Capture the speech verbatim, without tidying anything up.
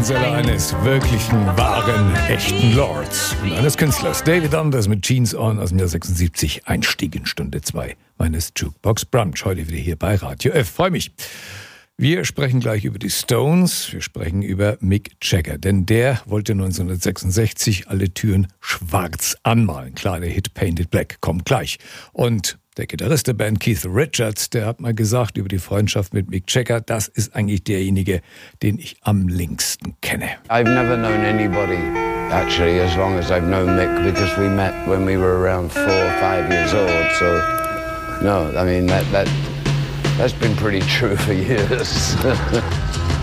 Stammiselle eines wirklichen, wahren, echten Lords und eines Künstlers. David Anders mit Jeans On aus dem Jahr sechsundsiebzig. Einstieg in Stunde zwei meines Jukebox Brunch. Heute wieder hier bei Radio F. Freue mich. Wir sprechen gleich über die Stones. Wir sprechen über Mick Jagger. Denn der wollte neunzehnhundertsechsundsechzig alle Türen schwarz anmalen. Klar, der Hit Painted Black kommt gleich. Und der Gitarrist der Band, Keith Richards, der hat mal gesagt über die Freundschaft mit Mick Jagger, das ist eigentlich derjenige, den ich am längsten kenne. I've never known anybody, actually, as long as I've known Mick, because we met when we were around four or five years old. So, no, I mean, that, that, that's been pretty true for years.